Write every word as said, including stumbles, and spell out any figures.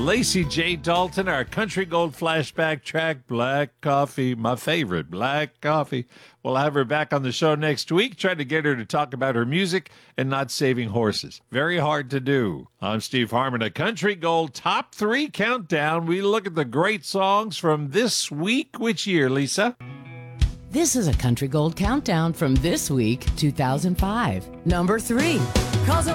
Lacey J. Dalton, our Country Gold flashback track, Black Coffee, my favorite, Black Coffee. We'll have her back on the show next week, try to get her to talk about her music and not saving horses. Very hard to do. I'm Steve Harmon, a Country Gold Top three Countdown. We look at the great songs from this week. Which year, Lisa? This is a Country Gold Countdown from this week, two thousand five. Number three. 'Cause